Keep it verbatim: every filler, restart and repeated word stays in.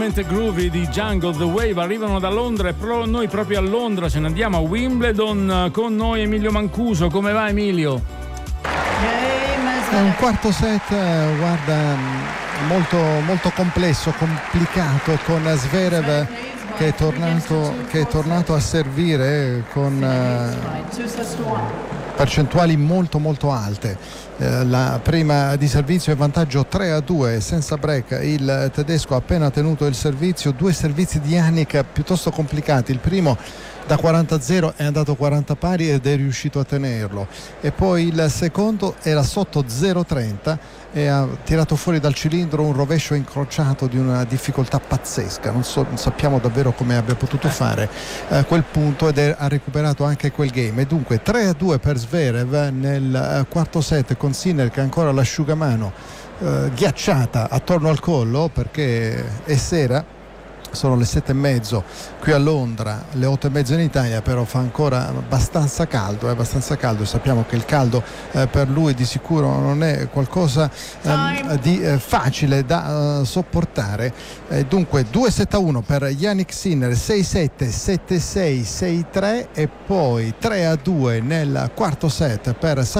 Groovy di Jungle The Wave arrivano da Londra e pro- noi proprio a Londra ce ne andiamo a Wimbledon. Con noi Emilio Mancuso. Come va, Emilio? È un quarto set, guarda, molto, molto complesso, complicato, con Zverev che è tornato, che è tornato a servire con uh, percentuali molto molto alte. Eh, la prima di servizio è vantaggio tre a due senza break. Il tedesco ha appena tenuto il servizio, due servizi di Jannik piuttosto complicati. Il primo da quaranta a zero è andato quaranta pari ed è riuscito a tenerlo, e poi il secondo era sotto zero trenta e ha tirato fuori dal cilindro un rovescio incrociato di una difficoltà pazzesca. Non, so, non sappiamo davvero come abbia potuto fare eh, quel punto, ed è, ha recuperato anche quel game. E dunque tre a due per Zverev nel eh, quarto set, con Sinner che ha ancora l'asciugamano eh, ghiacciata attorno al collo perché è sera. Sono le sette e mezzo qui a Londra, le otto e mezzo in Italia, però fa ancora abbastanza caldo, è abbastanza caldo. Sappiamo che il caldo eh, per lui di sicuro non è qualcosa eh, di eh, facile da uh, sopportare. Eh, dunque due sette a uno per Jannik Sinner, sei sette, sette sei, sei tre e poi tre a due nel quarto set per